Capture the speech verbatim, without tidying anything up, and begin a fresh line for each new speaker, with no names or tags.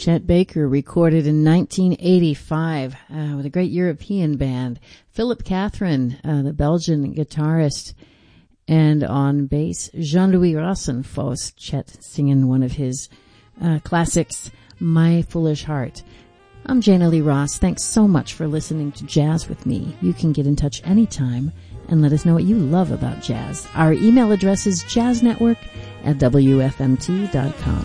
Chet Baker recorded in nineteen eighty-five uh, with a great European band. Philip Catherine, uh, the Belgian guitarist, and on bass, Jean-Louis Rassenfoss. Chet singing one of his uh, classics, My Foolish Heart. I'm Jana Lee Ross. Thanks so much for listening to Jazz with me. You can get in touch anytime and let us know what you love about jazz. Our email address is jazznetwork at w f m t dot com.